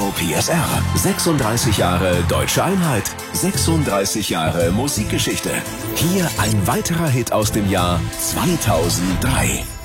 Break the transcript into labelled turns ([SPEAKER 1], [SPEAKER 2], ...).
[SPEAKER 1] Radio PSR. 36 Jahre Deutsche Einheit. 36 Jahre Musikgeschichte. Hier ein weiterer Hit aus dem Jahr 2003.